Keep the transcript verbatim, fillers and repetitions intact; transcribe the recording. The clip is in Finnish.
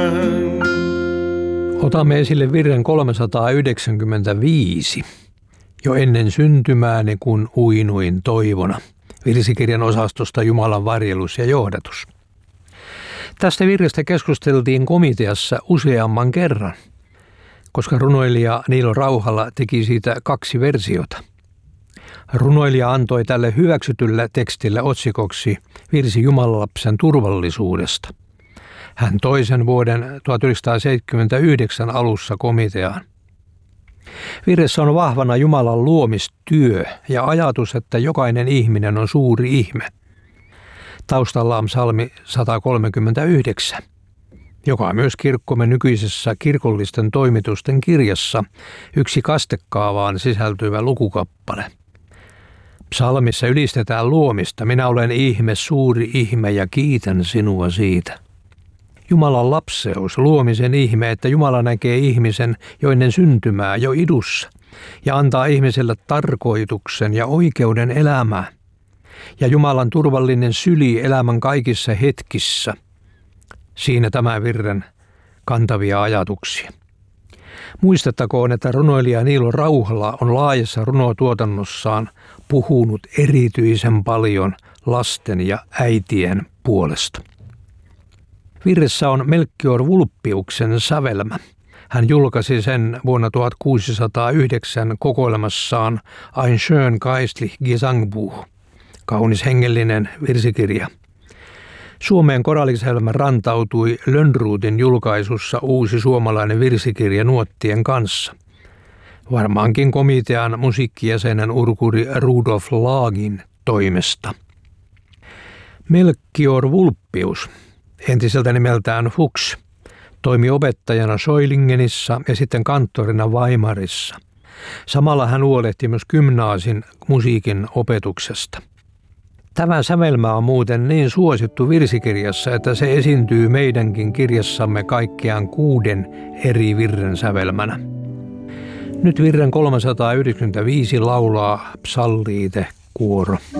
Otamme esille virren kolmesataayhdeksänkymmentäviisi. Jo ennen syntymääni, kun uinuin toivona. Virsikirjan osastosta Jumalan varjelus ja johdatus. Tästä virrestä keskusteltiin komiteassa useamman kerran, koska runoilija Niilo Rauhala teki siitä kaksi versiota. Runoilija antoi tälle hyväksytylle tekstille otsikoksi Virsi Jumalalapsen turvallisuudesta. Hän toi sen vuoden tuhatyhdeksänsataaseitsemänkymmentäyhdeksän alussa komiteaan. Virressä on vahvana Jumalan luomistyö ja ajatus, että jokainen ihminen on suuri ihme. Taustalla on psalmi sata kolmekymmentäyhdeksän, joka on myös kirkkomme nykyisessä kirkollisten toimitusten kirjassa yksi kastekaavaan sisältyvä lukukappale. Psalmissa ylistetään luomista, minä olen ihme, suuri ihme ja kiitän sinua siitä. Jumalan lapseus, luomisen ihme, että Jumala näkee ihmisen jo ennen syntymää, jo idussa, ja antaa ihmiselle tarkoituksen ja oikeuden elämään. Ja Jumalan turvallinen syli elämän kaikissa hetkissä. Siinä tämän virren kantavia ajatuksia. Muistettakoon, että runoilija Niilo Rauhala on laajassa runotuotannossaan puhunut erityisen paljon lasten ja äitien puolesta. Virressä on Melchior Vulpiuksen sävelmä. Hän julkaisi sen vuonna tuhatkuusisataayhdeksän kokoelmassaan Ein schön geistlich Gesangbuch, kaunis hengellinen virsikirja. Suomeen koralliselmä rantautui Lönnrotin julkaisussa uusi suomalainen virsikirja nuottien kanssa. Varmaankin komitean musiikkijäsenen urkuri Rudolf Laagin toimesta. Melchior Vulpius, entiseltä nimeltään Fuchs, toimi opettajana Soilingenissa ja sitten kanttorina Weimarissa. Samalla hän huolehti myös gymnaasin musiikin opetuksesta. Tämä sävelmä on muuten niin suosittu virsikirjassa, että se esiintyy meidänkin kirjassamme kaikkiaan kuuden eri virren sävelmänä. Nyt virren kolmesataayhdeksänkymmentäviisi laulaa psalliite kuoro.